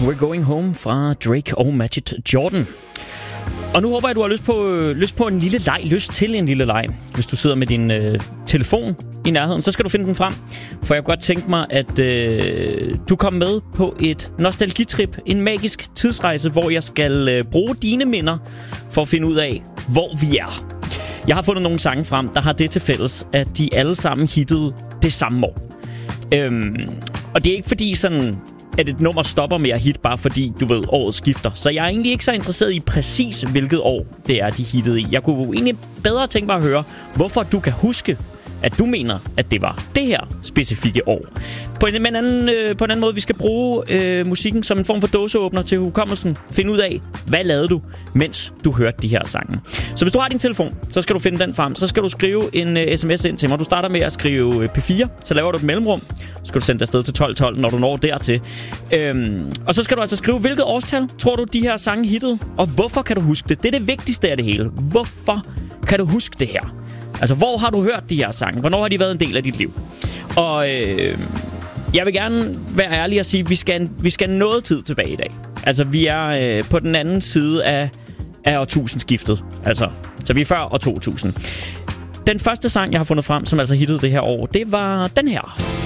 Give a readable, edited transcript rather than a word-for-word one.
We're Going Home fra Drake og Majid Jordan. Og nu håber jeg, du har lyst på en lille leg, lyst til en lille leg. Hvis du sidder med din telefon i nærheden, så skal du finde den frem. For jeg kunne godt tænke mig, at du kommer med på et nostalgitrip, en magisk tidsrejse, hvor jeg skal bruge dine minder for at finde ud af, hvor vi er. Jeg har fundet nogle sange frem, der har det til fælles, at de alle sammen hittede det samme år. Og det er ikke fordi sådan, at et nummer stopper med at hit, bare fordi, du ved, året skifter. Så jeg er egentlig ikke så interesseret i præcis, hvilket år det er, de hittede i. Jeg kunne egentlig bedre tænke mig at høre, hvorfor du kan huske, at du mener, at det var det her specifikke år. På en anden måde, vi skal bruge musikken som en form for dåseåbner til hukommelsen. Finde ud af, hvad lavede du, mens du hørte de her sange. Så hvis du har din telefon, så skal du finde den frem. Så skal du skrive en sms ind til mig. Du starter med at skrive P4, så laver du et mellemrum. Så skal du sende det afsted til 1212, når du når dertil. Og så skal du altså skrive, hvilket årstal tror du, de her sange hittede, og hvorfor kan du huske det? Det er det vigtigste af det hele. Hvorfor kan du huske det her? Altså, hvor har du hørt de her sange? Hvornår har de været en del af dit liv? Og jeg vil gerne være ærlig og sige, at vi skal noget tid tilbage i dag. Altså, vi er på den anden side af årtusindskiftet. Altså, så vi er før år 2000. Den første sang, jeg har fundet frem, som altså hittede det her år, det var den her.